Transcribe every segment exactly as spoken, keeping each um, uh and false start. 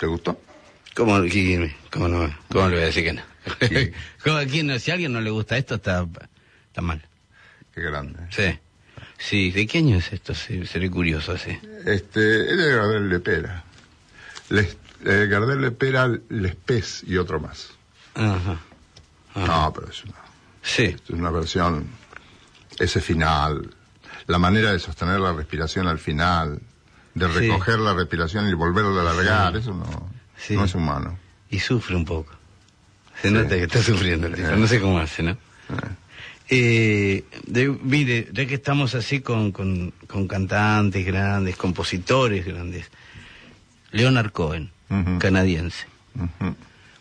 ¿Te gustó? ¿Cómo, cómo, no, ¿Cómo le voy a decir que no? Sí. ¿Cómo, quién no? Si a alguien no le gusta esto, está, está mal. Qué grande. Sí. Sí, ¿de qué año es esto? Sí, seré curioso, sí. Este, es de Gardel Lepera. Les, eh, Gardel Lepera, Lespés y otro más. Ajá. Ajá. No, pero es una... Sí. Es una versión, ese final, la manera de sostener la respiración al final, de recoger sí. la respiración y volverla a alargar, sí. eso no, sí. no es humano. Y sufre un poco. Se sí. nota que está sufriendo el tipo, sí. no sé cómo hace, ¿no? Sí. Eh, de, mire, ya que estamos así con, con, con cantantes grandes, compositores grandes, Leonard Cohen, uh-huh. canadiense. Uh-huh.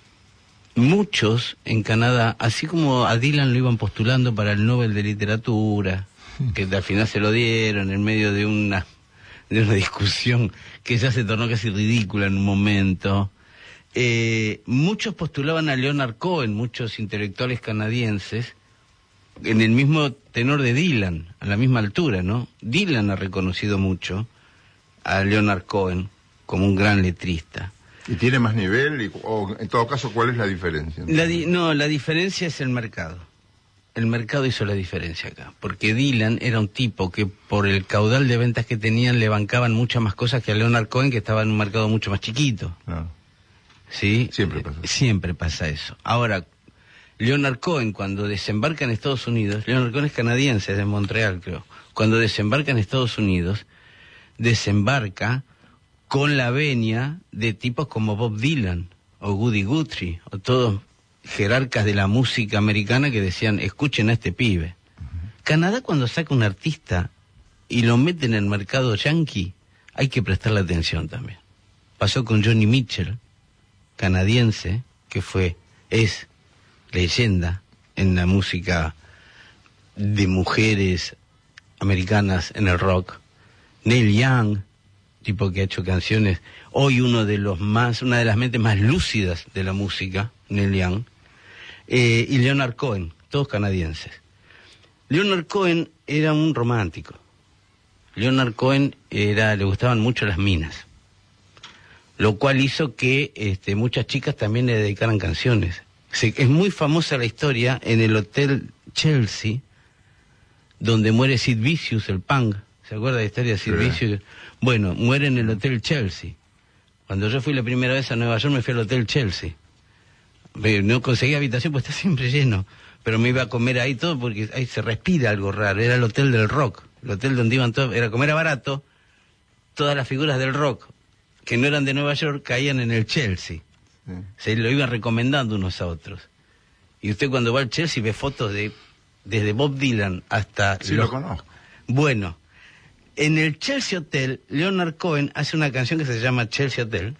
Muchos en Canadá, así como a Dylan lo iban postulando para el Nobel de Literatura, que al final se lo dieron en medio de una de una discusión que ya se tornó casi ridícula en un momento, eh, muchos postulaban a Leonard Cohen, muchos intelectuales canadienses, en el mismo tenor de Dylan, a la misma altura, ¿no? Dylan ha reconocido mucho a Leonard Cohen como un gran letrista. ¿Y tiene más nivel? Y, o, en todo caso, ¿cuál es la diferencia? La di- no, la diferencia es el mercado. El mercado hizo la diferencia acá. Porque Dylan era un tipo que por el caudal de ventas que tenían le bancaban muchas más cosas que a Leonard Cohen, que estaba en un mercado mucho más chiquito. No. ¿Sí? Siempre pasa. Eh, siempre pasa eso. Ahora, Leonard Cohen, cuando desembarca en Estados Unidos, Leonard Cohen es canadiense, es de Montreal, creo. Cuando desembarca en Estados Unidos, desembarca con la venia de tipos como Bob Dylan o Woody Guthrie o todos jerarcas de la música americana que decían, escuchen a este pibe. Uh-huh. Canadá, cuando saca un artista y lo mete en el mercado yankee, hay que prestarle atención también. Pasó con Johnny Mitchell, canadiense, que fue, es leyenda en la música de mujeres americanas en el rock. Neil Young, tipo que ha hecho canciones, hoy uno de los más, una de las mentes más lúcidas de la música, Neil Young, eh, y Leonard Cohen, todos canadienses. Leonard Cohen era un romántico. Leonard Cohen era, le gustaban mucho las minas, lo cual hizo que este, muchas chicas también le dedicaran canciones. Se, es muy famosa la historia en el Hotel Chelsea, donde muere Sid Vicious, el punk. ¿Se acuerda de la historia de Sid sí. Vicious? Bueno, muere en el Hotel Chelsea. Cuando yo fui la primera vez a Nueva York me fui al Hotel Chelsea. No conseguí habitación porque está siempre lleno, pero me iba a comer ahí todo porque ahí se respira algo raro. Era el hotel del rock, el hotel donde iban todos, era como era barato, todas las figuras del rock que no eran de Nueva York caían en el Chelsea. Sí. Se lo iban recomendando unos a otros. Y usted cuando va al Chelsea ve fotos de desde Bob Dylan hasta... Sí, los... lo conozco. Bueno, en el Chelsea Hotel, Leonard Cohen hace una canción que se llama Chelsea Hotel,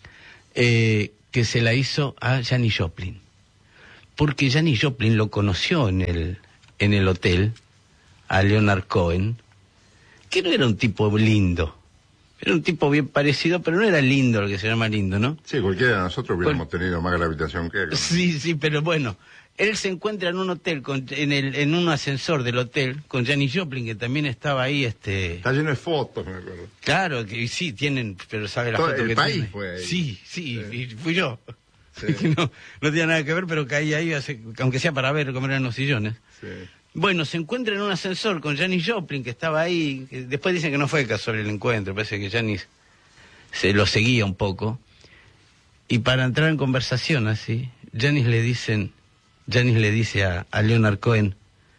eh, que se la hizo a Janis Joplin. Porque Janis Joplin lo conoció en el, en el hotel, a Leonard Cohen, que no era un tipo lindo. Era un tipo bien parecido, pero no era lindo, lo que se llama lindo, ¿no? Sí, cualquiera de nosotros hubiéramos Cual... tenido más gravitación que él. Sí, sí, pero bueno... Él se encuentra en un hotel, con, en, el, en un ascensor del hotel, con Janis Joplin, que también estaba ahí, este... Está lleno de fotos, me acuerdo. Claro, que sí, tienen, pero sabe la Todo foto el que país tiene. Fue ahí. Sí, sí, sí, y fui yo. Sí. no, no tenía nada que ver, pero caí ahí, hace, aunque sea para ver cómo eran los sillones. Sí. Bueno, se encuentra en un ascensor con Janis Joplin, que estaba ahí, que después dicen que no fue casual el encuentro, parece que Janis se lo seguía un poco. Y para entrar en conversación así, Janis le dicen... Janis le dice a, a Leonard Cohen,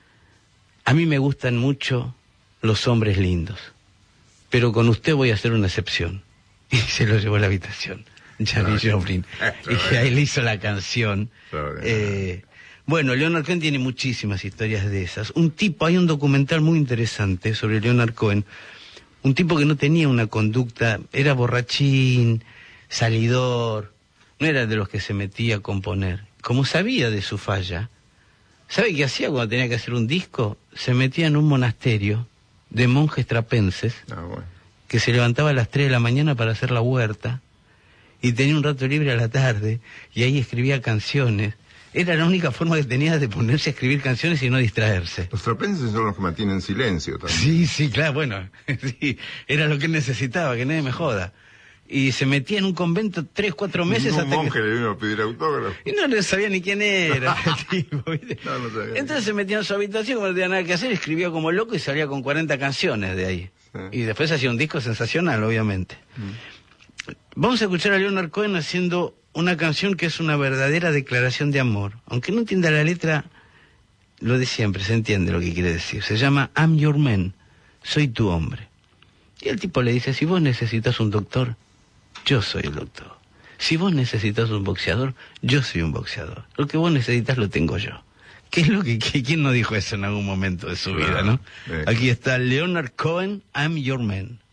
a mí me gustan mucho los hombres lindos, pero con usted voy a hacer una excepción. Y se lo llevó a la habitación, Janis no, Joplin. Y ahí le hizo la canción. Eh, bueno, Leonard Cohen tiene muchísimas historias de esas. Un tipo, hay un documental muy interesante sobre Leonard Cohen, un tipo que no tenía una conducta, era borrachín, salidor, no era de los que se metía a componer. Como sabía de su falla, ¿sabe qué hacía cuando tenía que hacer un disco? Se metía en un monasterio de monjes trapenses, ah, bueno. que se levantaba a las tres de la mañana para hacer la huerta, y tenía un rato libre a la tarde, y ahí escribía canciones. Era la única forma que tenía de ponerse a escribir canciones y no distraerse. Los trapenses son los que mantienen silencio también. Sí, sí, claro, bueno, sí, era lo que él necesitaba, que nadie me joda. y se metía en un convento tres, cuatro meses un hasta monje que... le vino a pedir autógrafo. Y no le sabía ni quién era el tipo, ¿viste? No, no sabía. Entonces se metía en su habitación, como no tenía nada que hacer, escribía como loco y salía con cuarenta canciones de ahí. Sí. Y después hacía un disco sensacional, obviamente. Mm. Vamos a escuchar a Leonard Cohen haciendo una canción que es una verdadera declaración de amor. Aunque no entienda la letra, lo de siempre, se entiende lo que quiere decir. Se llama I'm Your Man, soy tu hombre. Y el tipo le dice, si vos necesitas un doctor, yo soy el doctor. Si vos necesitas un boxeador, yo soy un boxeador. Lo que vos necesitas lo tengo yo. ¿Qué es lo que, que quién no dijo eso en algún momento de su vida, no? Eh. Aquí está Leonard Cohen, I'm Your Man.